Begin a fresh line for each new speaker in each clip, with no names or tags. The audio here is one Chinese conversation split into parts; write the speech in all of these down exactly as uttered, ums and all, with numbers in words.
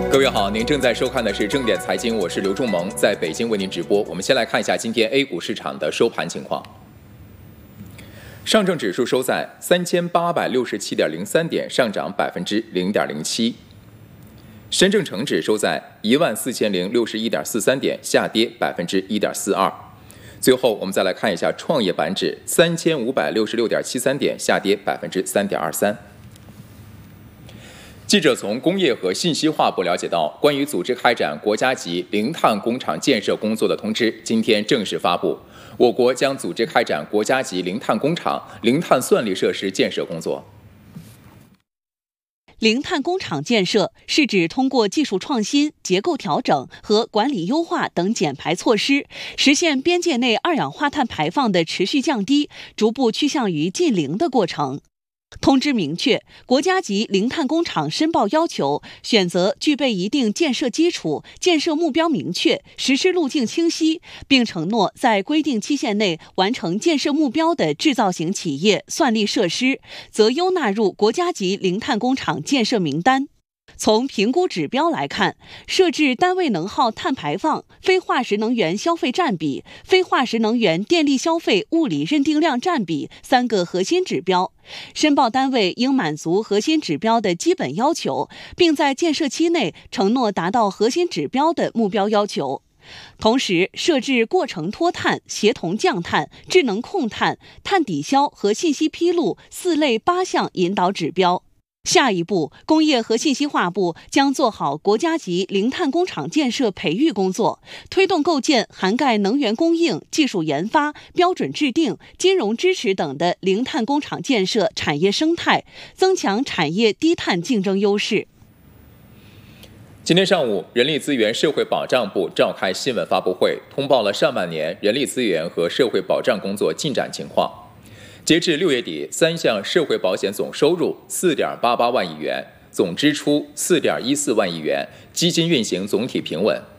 各位好，您正在收看的是正点财经，我是刘仲萌，在北京为您直播。我们先来看一下今天 A 股市场的收盘情况。上证指数收在三千八百六十七点零三点，上涨百分之零点零七。深证成指收在一万四千零六十一点四三点，下跌百分之一点四二。最后，我们再来看一下创业板指三千五百六十六点七三点，下跌百分之三点二三。记者从工业和信息化部了解到，关于组织开展国家级零碳工厂建设工作的通知今天正式发布。我国将组织开展国家级零碳工厂、零碳算力设施建设工作。
零碳工厂建设是指通过技术创新、结构调整和管理优化等减排措施，实现边界内二氧化碳排放的持续降低，逐步趋向于近零的过程。通知明确，国家级零碳工厂申报要求选择具备一定建设基础、建设目标明确、实施路径清晰，并承诺在规定期限内完成建设目标的制造型企业算力设施，择优纳入国家级零碳工厂建设名单。从评估指标来看，设置单位能耗碳排放、非化石能源消费占比、非化石能源电力消费物理认定量占比三个核心指标。申报单位应满足核心指标的基本要求，并在建设期内承诺达到核心指标的目标要求。同时，设置过程脱碳、协同降碳、智能控碳、碳抵消和信息披露四类八项引导指标。下一步，工业和信息化部将做好国家级零碳工厂建设培育工作，推动构建涵盖能源供应、技术研发、标准制定、金融支持等的零碳工厂建设产业生态，增强产业低碳竞争优势。
今天上午，人力资源社会保障部召开新闻发布会，通报了上半年人力资源和社会保障工作进展情况。截至六月底，三项社会保险总收入四点八八万亿元，总支出四点一四万亿元，基金运行总体平稳。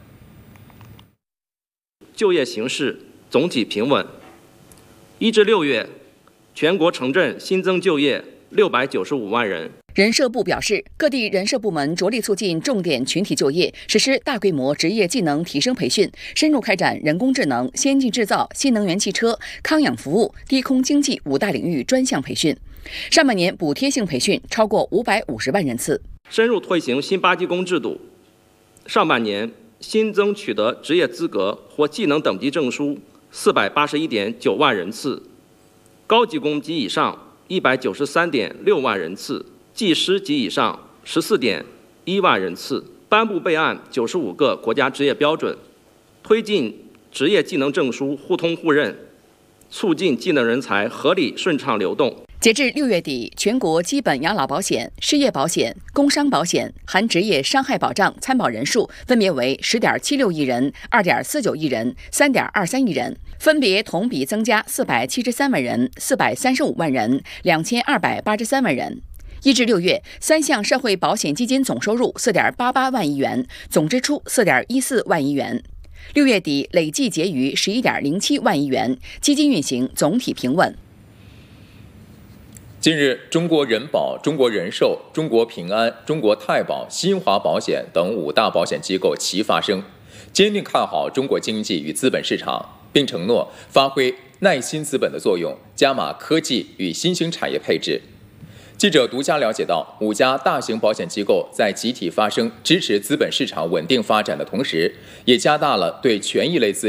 就业形势总体平稳。一至六月，全国城镇新增就业六百九十五万人。
人社部表示，各地人社部门着力促进重点群体就业，实施大规模职业技能提升培训，深入开展人工智能、先进制造、新能源汽车、康养服务、低空经济五大领域专项培训。上半年补贴性培训超过五百五十万人次。
深入推行新八级工制度，上半年新增取得职业资格或技能等级证书四百八十一点九万人次，高级工及以上一百九十三点六万人次。技师及以上十四点一万人次，颁布备案九十五个国家职业标准，推进职业技能证书互通互认，促进技能人才合理顺畅流动。
截至六月底，全国基本养老保险、失业保险、工伤保险含职业伤害保障参保人数分别为十点七六亿人、二点四九亿人、三点二三亿人，分别同比增加四百七十三万人、四百三十五万人、两千二百八十三万人。一至六月，三项社会保险基金总收入四点八八万亿元，总支出四点一四万亿元。六月底累计结余十一点零七万亿元，基金运行总体平稳。
近日，中国人保、中国人寿、中国平安、中国太保、新华保险等五大保险机构齐发声，坚定看好中国经济与资本市场，并承诺发挥耐心资本的作用，加码科技与新兴产业配置。记者独家了解到，五家大型保险机构在集体发声支持资本市场稳定发展的同时，也加大了对权益类资